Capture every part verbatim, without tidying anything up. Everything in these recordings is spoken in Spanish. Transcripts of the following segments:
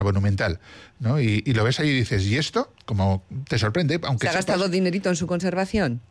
monumental, ¿no? Y, y lo ves ahí y dices, ¿y esto? Como te sorprende, aunque ¿Se ha sepas, gastado dinerito en su conservación?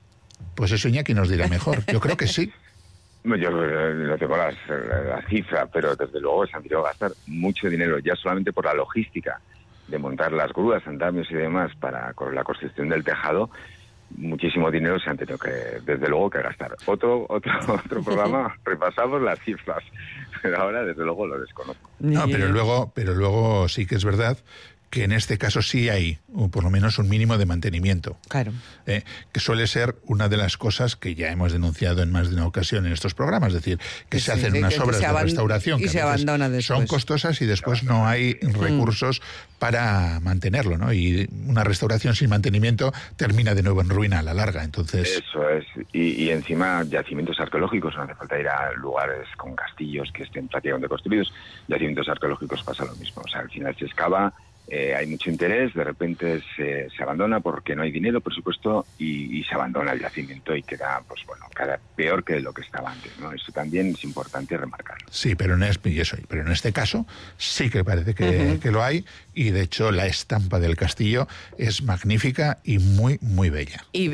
Pues eso Iñaki nos dirá mejor. Yo creo que sí. Yo eh, no tengo las, la cifra, pero desde luego se han tenido que gastar mucho dinero, ya solamente por la logística de montar las grúas, andamios y demás para con la construcción del tejado. Muchísimo dinero se han tenido que, desde luego, que gastar. Otro otro otro programa, repasamos las cifras, pero ahora, desde luego, lo desconozco. No, pero luego, pero luego sí que es verdad que en este caso sí hay, o por lo menos, un mínimo de mantenimiento. Claro. Eh, que suele ser una de las cosas que ya hemos denunciado en más de una ocasión en estos programas, es decir, que sí, se hacen sí, unas que, obras que de restauración y que se a veces abandona después. son costosas y después no hay recursos mm. para mantenerlo, ¿no? Y una restauración sin mantenimiento termina de nuevo en ruina a la larga, entonces... Eso es, y, y encima yacimientos arqueológicos, no hace falta ir a lugares con castillos que estén prácticamente construidos, yacimientos arqueológicos pasa lo mismo, o sea, al final se excava, Eh, hay mucho interés, de repente se, se abandona porque no hay dinero, por supuesto, y, y se abandona el yacimiento y queda, pues bueno, queda peor que lo que estaba antes, ¿no? Eso también es importante remarcarlo. Sí, pero en este, y eso, pero en este caso sí que parece que, uh-huh. que lo hay, y de hecho la estampa del castillo es magnífica y muy, muy bella. ¿Y,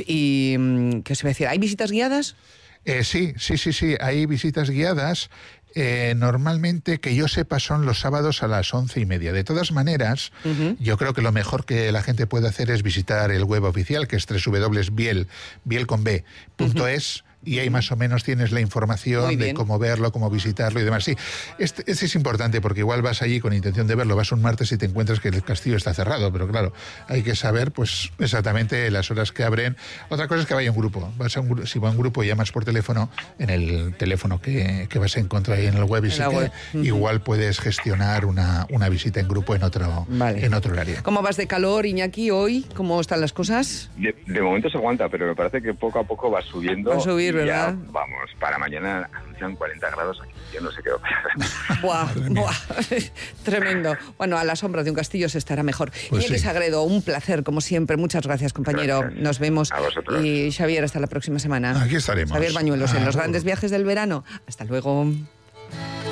y qué se va a decir? ¿Hay visitas guiadas? Eh, sí, sí, sí, sí, hay visitas guiadas. Eh, normalmente, que yo sepa, son los sábados a las once y media. De todas maneras, uh-huh. yo creo que lo mejor que la gente puede hacer es visitar el web oficial, que es doble u doble u doble u punto biel, biel con b, punto es, y ahí más o menos tienes la información de cómo verlo, cómo visitarlo y demás. Sí, este, este es importante porque igual vas allí con intención de verlo, vas un martes y te encuentras que el castillo está cerrado, pero claro, hay que saber pues exactamente las horas que abren. Otra cosa es que vaya un grupo. Vas a un, si va un grupo y llamas por teléfono, en el teléfono que, que vas a encontrar ahí en el web, y sí que web. Uh-huh. igual puedes gestionar una, una visita en grupo en otro, vale. en otro horario. ¿Cómo vas de calor, Iñaki, hoy? ¿Cómo están las cosas? De, de momento se aguanta, pero me parece que poco a poco va subiendo. Va a subir, ¿verdad? Ya, vamos, para mañana anuncian cuarenta grados aquí. Yo no sé qué opinar. Buah, buah. Tremendo. Bueno, a la sombra de un castillo se estará mejor. Pues Iñaki sí. Sagredo, un placer, como siempre. Muchas gracias, compañero. Gracias. Nos vemos. A vosotros. Y Xavier, hasta la próxima semana. Aquí estaremos. Xavier Bañuelos, ah, en los grandes viajes del verano. Hasta luego.